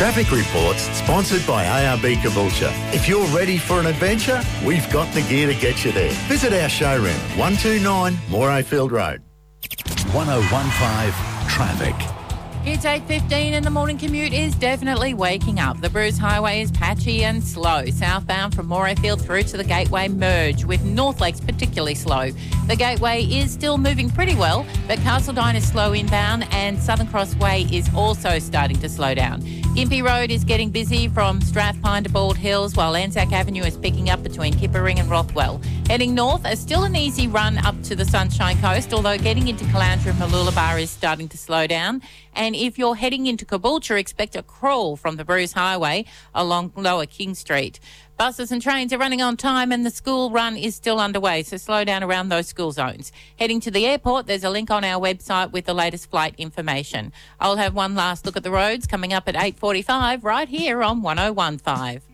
Traffic Reports, sponsored by ARB Caboolture. If you're ready for an adventure, we've got the gear to get you there. Visit our showroom, 129 Morayfield Road. 1015 Traffic. It's 8:15 and the morning commute is definitely waking up. The Bruce Highway is patchy and slow. Southbound from Morayfield through to the Gateway merge, with North Lakes particularly slow. The Gateway is still moving pretty well, but Castledine is slow inbound and Southern Crossway is also starting to slow down. Gympie Road is getting busy from Strathpine to Bald Hills, while Anzac Avenue is picking up between Kippering and Rothwell. Heading north, still an easy run up to the Sunshine Coast, although getting into Caloundra and Mooloolaba is starting to slow down. And if you're heading into Caboolture, expect a crawl from the Bruce Highway along Lower King Street. Buses and trains are running on time and the school run is still underway, so slow down around those school zones. Heading to the airport, there's a link on our website with the latest flight information. I'll have one last look at the roads coming up at 8:45 right here on 1015.